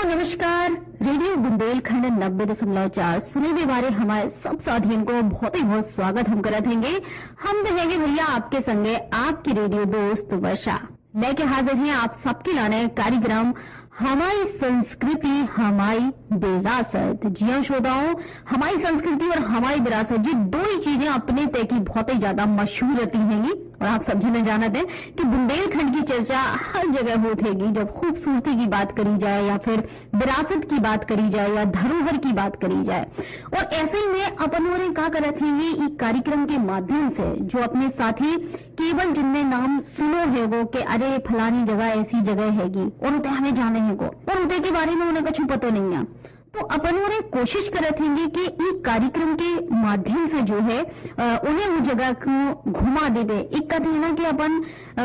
नमस्कार। रेडियो बुंदेलखंड 90.4 सुने बारे हमारे सब साथियों को बहुत ही बहुत स्वागत हम करत हैंगे। हम रहेंगे भैया आपके संगे आपकी रेडियो दोस्त वर्षा लेके हाजिर हैं आप सबके लाने कार्यक्रम हमारी संस्कृति हमारी विरासत। जी हाँ श्रोताओं, हमारी संस्कृति और हमारी विरासत ये दो ही चीजें अपने तय की बहुत ही ज्यादा मशहूर रहती हैंगी और आप सब जने जानते हैं कि बुंदेलखंड की चर्चा हर जगह होती जब खूबसूरती की बात करी जाए या फिर विरासत की बात करी जाए या धरोहर की बात करी जाए। और ऐसे ही में अपन और क्या करते हैं ये कार्यक्रम के माध्यम से जो अपने साथी केवल जिनने नाम सुनो है वो कि अरे फलानी जगह ऐसी जगह हैगी और उते हमें जाने है को और उते के बारे में उन्हें कुछ पता नहीं है, तो अपन और कोशिश करते हैं कि इस कार्यक्रम के माध्यम से जो है उन्हें वो जगह को घुमा देवे। एक कहते हैं ना कि अपन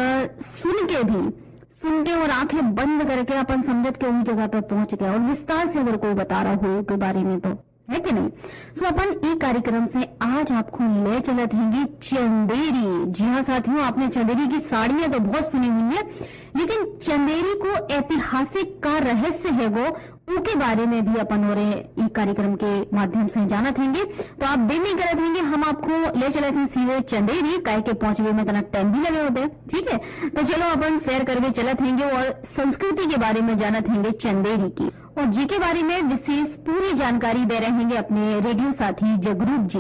सुन के और आंखें बंद करके अपन समझत के उस जगह पर पहुंच गया और विस्तार से अगर कोई बता रहा हो के बारे में तो है कि नहीं। तो अपन एक कार्यक्रम से आज आपको ले चलत हैंगे चंदेरी। जी हाँ साथियों, आपने चंदेरी की साड़ियां तो बहुत सुनी हुई है, लेकिन चंदेरी को ऐतिहासिक का रहस्य है वो उनके बारे में भी अपन और एक कार्यक्रम के माध्यम से जानत हैंगे। तो आप देर नहीं करत हैंगे, हम आपको ले चलते हैं सीधे चंदेरी कह के पहुंचने में तना टाइम भी लगे होते हैं। ठीक है, तो चलो अपन शेयर करके चलत हैंगे और संस्कृति के बारे में जानत हैंगे चंदेरी की और जी के बारे में विशेष पूरी जानकारी दे रहे हैं अपने रेडियो साथी जगरूप जी।